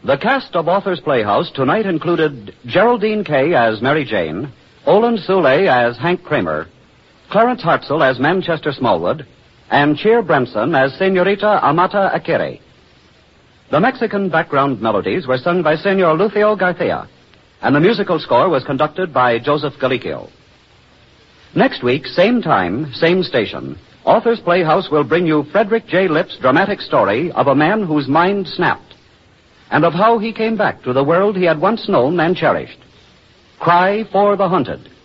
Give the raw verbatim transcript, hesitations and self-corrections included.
The cast of Author's Playhouse tonight included Geraldine Kay as Mary Jane, Olin Soule as Hank Kramer, Clarence Hartzell as Manchester Smallwood, and Cheer Branson as Senorita Amata Akire. The Mexican background melodies were sung by Senor Lucio Garcia, and the musical score was conducted by Joseph Galicchio. Next week, same time, same station, Author's Playhouse will bring you Frederick J. Lipp's dramatic story of a man whose mind snapped, and of how he came back to the world he had once known and cherished. Cry for the Hunted.